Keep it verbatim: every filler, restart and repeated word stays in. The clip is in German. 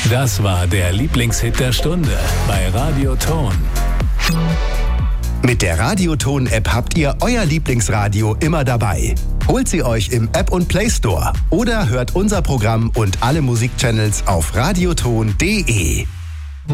Das war der Lieblingshit der Stunde bei Radio Ton. Mit der Radio Ton App habt ihr euer Lieblingsradio immer dabei. Holt sie euch im App und Play Store oder hört unser Programm und alle Musikchannels auf radioton punkt de.